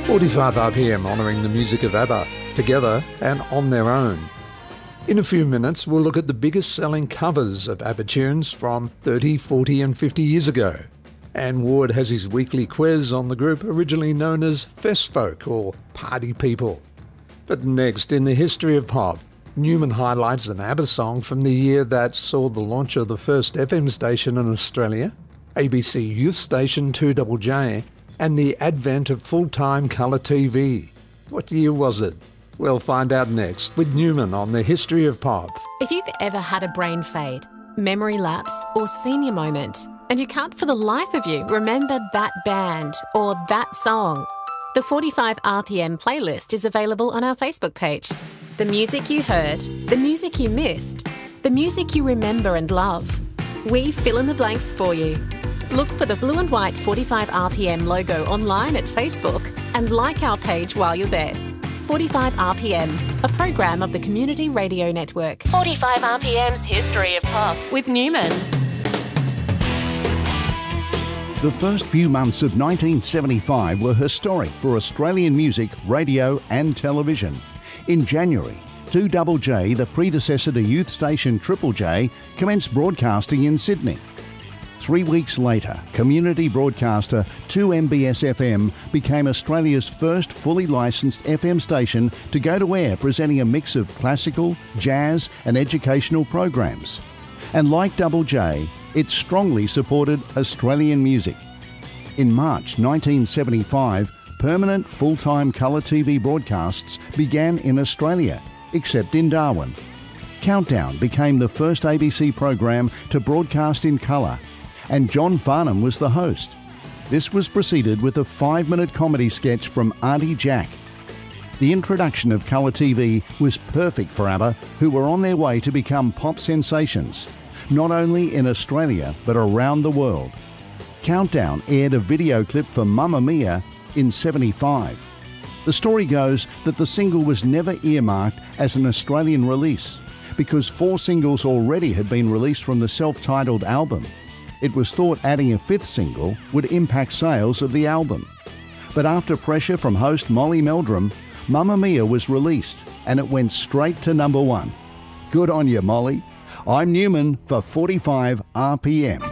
45 RPM honouring the music of ABBA, together and on their own. In a few minutes, we'll look at the biggest selling covers of ABBA tunes from 30, 40 and 50 years ago. And Ward has his weekly quiz on the group originally known as Festfolk or Party People. But next, in the history of pop, Newman highlights an ABBA song from the year that saw the launch of the first FM station in Australia, ABC Youth Station 2JJ, and the advent of full-time colour TV. What year was it? We'll find out next with Newman on the history of pop. If you've ever had a brain fade, memory lapse or senior moment, and you can't for the life of you remember that band or that song, the 45 RPM playlist is available on our Facebook page. The music you heard, the music you missed, the music you remember and love. We fill in the blanks for you. Look for the blue and white 45 RPM logo online at Facebook and like our page while you're there. 45 RPM, a program of the Community Radio Network. 45 RPM's History of Pop with Newman. The first few months of 1975 were historic for Australian music, radio and television. In January, 2JJ, the predecessor to youth station Triple J, commenced broadcasting in Sydney. 3 weeks later, community broadcaster 2MBS-FM became Australia's first fully licensed FM station to go to air presenting a mix of classical, jazz and educational programs. And like Double J, it strongly supported Australian music. In March 1975, permanent full-time colour TV broadcasts began in Australia, except in Darwin. Countdown became the first ABC program to broadcast in colour, and John Farnham was the host. This was preceded with a 5-minute comedy sketch from Auntie Jack. The introduction of colour TV was perfect for ABBA, who were on their way to become pop sensations, not only in Australia but around the world. Countdown aired a video clip for Mamma Mia in '75. The story goes that the single was never earmarked as an Australian release because 4 singles already had been released from the self-titled album. It was thought adding a 5th single would impact sales of the album. But after pressure from host Molly Meldrum, Mamma Mia was released and it went straight to number 1. Good on you, Molly. I'm Newman for 45 RPM.